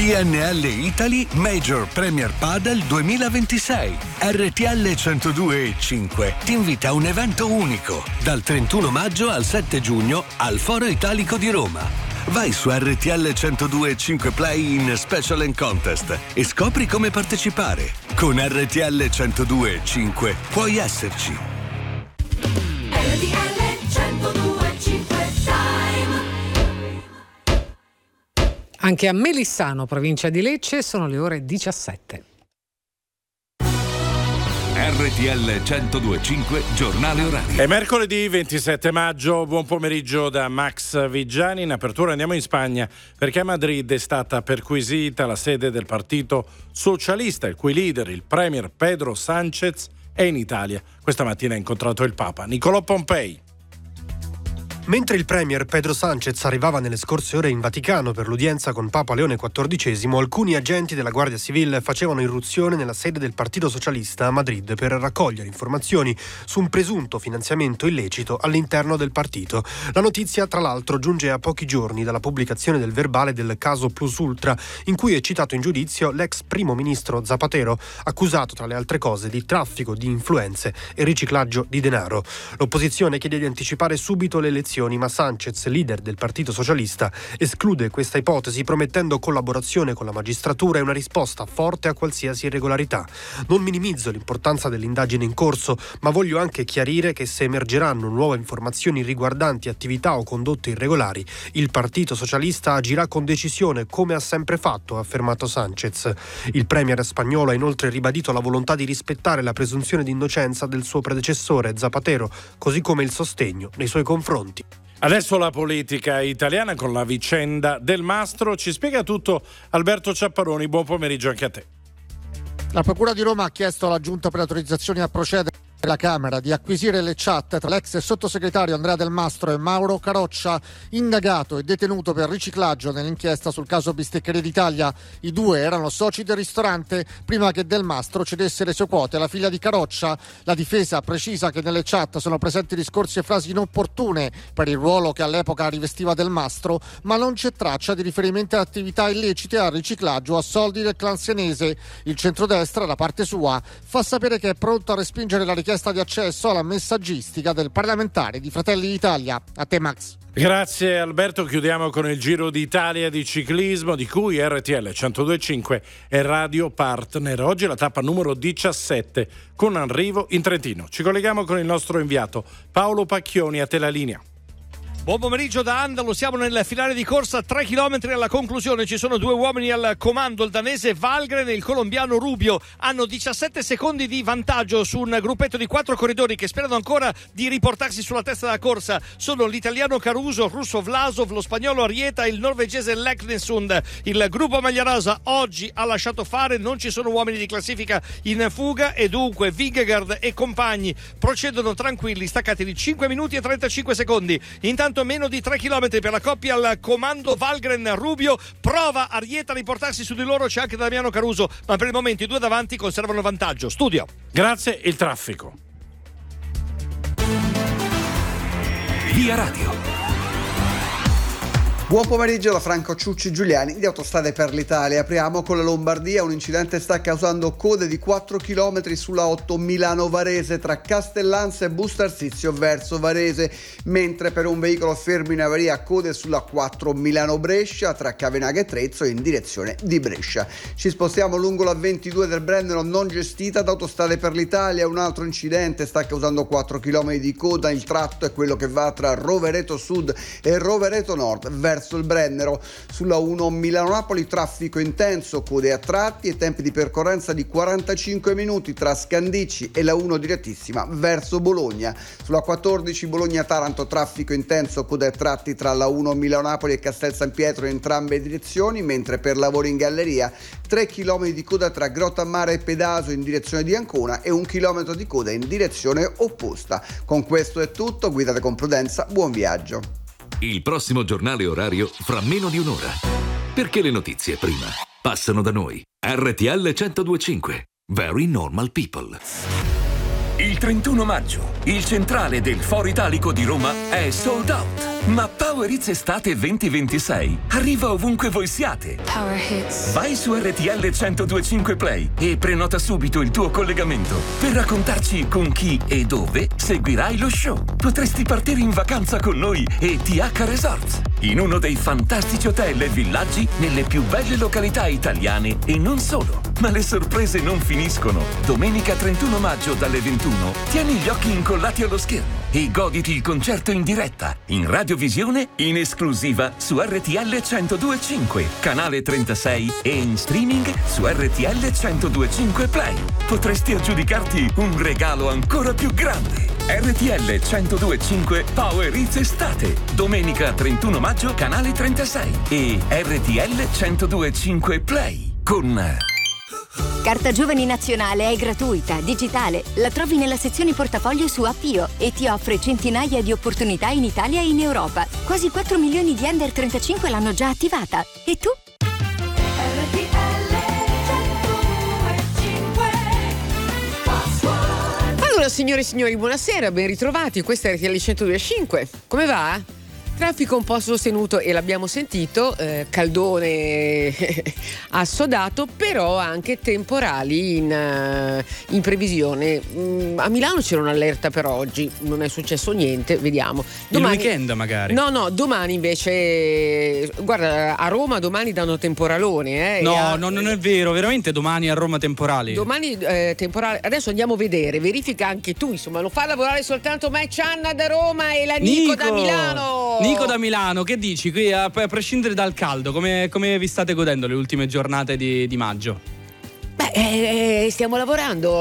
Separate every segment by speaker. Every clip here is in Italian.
Speaker 1: PNL Italy Major Premier Padel 2026. RTL 102.5 ti invita a un evento unico dal 31 maggio al 7 giugno al Foro Italico di Roma. Vai su RTL 102.5 Play in Special and Contest e scopri come partecipare. Con RTL 102.5 puoi esserci.
Speaker 2: RTL 102.5
Speaker 3: Anche a Melissano, provincia di Lecce, sono le ore 17.
Speaker 4: RTL 102.5 Giornale Orario.
Speaker 5: È mercoledì 27 maggio, buon pomeriggio da Max Vigiani. In apertura andiamo in Spagna perché a Madrid è stata perquisita la sede del Partito Socialista, il cui leader, il premier Pedro Sánchez, è in Italia. Questa mattina ha incontrato il Papa. Nicolò Pompei.
Speaker 6: Mentre il premier Pedro Sánchez arrivava nelle scorse ore in Vaticano per l'udienza con Papa Leone XIV, alcuni agenti della Guardia Civile facevano irruzione nella sede del Partito Socialista a Madrid per raccogliere informazioni su un presunto finanziamento illecito all'interno del partito. La notizia, tra l'altro, giunge a pochi giorni dalla pubblicazione del verbale del caso Plus Ultra, in cui è citato in giudizio l'ex primo ministro Zapatero, accusato tra le altre cose di traffico di influenze e riciclaggio di denaro. L'opposizione chiede di anticipare subito le elezioni, ma Sánchez, leader del Partito Socialista, esclude questa ipotesi promettendo collaborazione con la magistratura e una risposta forte a qualsiasi irregolarità. Non minimizzo l'importanza dell'indagine in corso, ma voglio anche chiarire che se emergeranno nuove informazioni riguardanti attività o condotte irregolari, il Partito Socialista agirà con decisione, come ha sempre fatto, ha affermato Sánchez. Il premier spagnolo ha inoltre ribadito la volontà di rispettare la presunzione di innocenza del suo predecessore Zapatero, così come il sostegno nei suoi confronti.
Speaker 5: Adesso la politica italiana con la vicenda del Mastro. Ci spiega tutto Alberto Ciapparoni. Buon pomeriggio anche a te.
Speaker 7: La Procura di Roma ha chiesto alla Giunta per le autorizzazioni a procedere la Camera di acquisire le chat tra l'ex sottosegretario Andrea Del Mastro e Mauro Caroccia, indagato e detenuto per riciclaggio nell'inchiesta sul caso Bisteccherie d'Italia. I due erano soci del ristorante prima che Del Mastro cedesse le sue quote alla figlia di Caroccia. La difesa precisa che nelle chat sono presenti discorsi e frasi inopportune per il ruolo che all'epoca rivestiva Del Mastro, ma non c'è traccia di riferimento a attività illecite, al riciclaggio, a soldi del clan senese. Il centrodestra, da parte sua, fa sapere che è pronto a respingere la richiesta di accesso alla messaggistica del parlamentare di Fratelli d'Italia. A te, Max.
Speaker 5: Grazie Alberto, chiudiamo con il Giro d'Italia di ciclismo di cui RTL 102.5 è radio partner. Oggi la tappa numero 17 con arrivo in Trentino. Ci colleghiamo con il nostro inviato Paolo Pacchioni, a te la linea.
Speaker 8: Buon pomeriggio da Andalo, siamo nel finale di corsa, 3 chilometri alla conclusione, ci sono due uomini al comando, il danese Valgren e il colombiano Rubio, hanno 17 secondi di vantaggio su un gruppetto di 4 corridori che sperano ancora di riportarsi sulla testa della corsa, sono l'italiano Caruso, il russo Vlasov, lo spagnolo Arrieta e il norvegese Leknesund. Il gruppo maglia rosa oggi ha lasciato fare, non ci sono uomini di classifica in fuga e dunque Vingegaard e compagni procedono tranquilli, staccati di 5 minuti e 35 secondi. Intanto meno di 3 chilometri per la coppia al comando Valgren-Rubio, prova Arrieta a riportarsi su di loro, c'è anche Damiano Caruso, ma per il momento i due davanti conservano vantaggio. Studio.
Speaker 5: Grazie, il traffico.
Speaker 4: Via Radio.
Speaker 9: Buon pomeriggio da Franco Ciucci Giuliani di Autostrade per l'Italia. Apriamo con la Lombardia. Un incidente sta causando code di 4 km sulla 8 Milano-Varese tra Castellanza e Bustarsizio verso Varese, mentre per un veicolo fermo in avaria code sulla 4 Milano-Brescia tra Cavenaga e Trezzo in direzione di Brescia. Ci spostiamo lungo la 22 del Brennero non gestita da Autostrade per l'Italia. Un altro incidente sta causando 4 km di coda. Il tratto è quello che va tra Rovereto Sud e Rovereto Nord verso il Brennero. Sulla 1 Milano-Napoli traffico intenso, code a tratti e tempi di percorrenza di 45 minuti tra Scandicci e la 1 direttissima verso Bologna. Sulla 14 Bologna-Taranto traffico intenso, code a tratti tra la 1 Milano-Napoli e Castel San Pietro in entrambe direzioni, mentre per lavori in galleria 3 km di coda tra Grottammare e Pedaso in direzione di Ancona e 1 chilometro di coda in direzione opposta. Con questo è tutto, guidate con prudenza, buon viaggio.
Speaker 4: Il prossimo giornale orario fra meno di un'ora. Perché le notizie prima passano da noi. RTL 102.5. Very normal people.
Speaker 10: Il 31 maggio, il centrale del Foro Italico di Roma è sold out. Ma Power Hits Estate 2026 arriva ovunque voi siate.
Speaker 2: Power Hits.
Speaker 10: Vai su RTL 102.5 Play e prenota subito il tuo collegamento per raccontarci con chi e dove seguirai lo show. Potresti partire in vacanza con noi e TH Resorts, in uno dei fantastici hotel e villaggi nelle più belle località italiane e non solo. Ma le sorprese non finiscono. Domenica 31 maggio dalle 21 tieni gli occhi incollati allo schermo e goditi il concerto in diretta, in radiovisione, in esclusiva su RTL 102.5, canale 36 e in streaming su RTL 102.5 Play. Potresti aggiudicarti un regalo ancora più grande. RTL 102.5 Power Hits Estate, domenica 31 maggio, canale 36 e RTL 102.5 Play con...
Speaker 11: Carta Giovani Nazionale è gratuita, digitale, la trovi nella sezione portafoglio su Appio e ti offre centinaia di opportunità in Italia e in Europa. Quasi 4 milioni di under 35 l'hanno già attivata. E tu?
Speaker 12: Allora, signore e signori, buonasera, ben ritrovati. Questa è RTL 102.5. Come va? Traffico un po' sostenuto e l'abbiamo sentito, caldone assodato, però anche temporali in previsione. A Milano c'era un'allerta per oggi, non è successo niente, vediamo.
Speaker 13: Domani, il weekend magari.
Speaker 12: No, domani invece, guarda, a Roma domani danno temporalone.
Speaker 13: No, non è vero, veramente domani a Roma temporali.
Speaker 12: Domani temporale, adesso andiamo a vedere, verifica anche tu, insomma, lo fa lavorare soltanto Mike Channa da Roma e la Nico da Milano.
Speaker 13: Nico da Milano, che dici? Qui a prescindere dal caldo, come vi state godendo le ultime giornate di maggio?
Speaker 12: Beh, stiamo lavorando.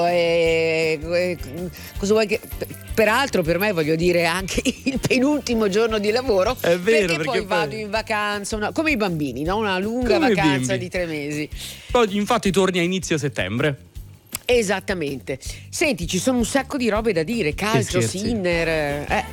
Speaker 12: Cosa vuoi che... Peraltro per me, voglio dire, anche il penultimo giorno di lavoro.
Speaker 13: È vero,
Speaker 12: perché poi vado in vacanza, come i bambini, no? Una lunga
Speaker 13: come
Speaker 12: vacanza di 3 mesi.
Speaker 13: Poi infatti torni a inizio settembre.
Speaker 12: Esattamente. Senti, ci sono un sacco di robe da dire. Calcio, Sinner.